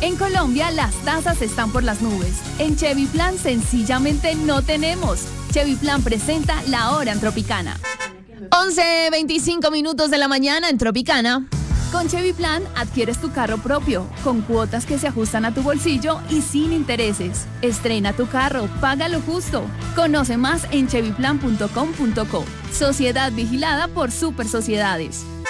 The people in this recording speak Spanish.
En Colombia las tasas están por las nubes. En Chevy Plan sencillamente no tenemos. Chevy Plan presenta La Hora en Tropicana. 11:25 de la mañana en Tropicana. Con Chevy Plan adquieres tu carro propio, con cuotas que se ajustan a tu bolsillo y sin intereses. Estrena tu carro, paga lo justo. Conoce más en chevyplan.com.co. Sociedad vigilada por Super Sociedades.